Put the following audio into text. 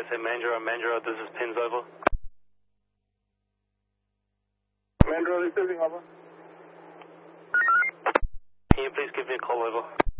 USA Mandurah, this is Pins over. Mandurah receiving over. Can you please give me a call over?